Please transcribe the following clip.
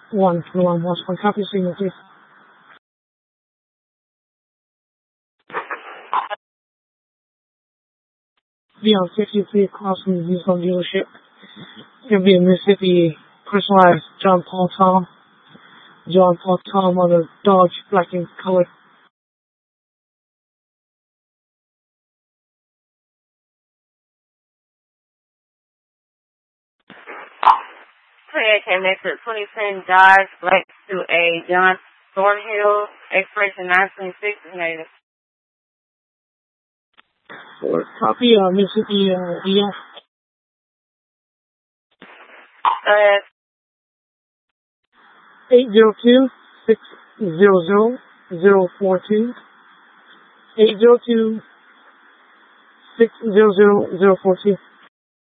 121 watts per copy signal, please. Beyond 53 across from the vehicle dealership. It'll be a Mississippi personalized John Paul Tom on a Dodge black and color. Connected 2010 Dodge Black to a John Thornhill expiration 926 native. Copy, Mississippi, EF. 802-600-042. 802-600-042.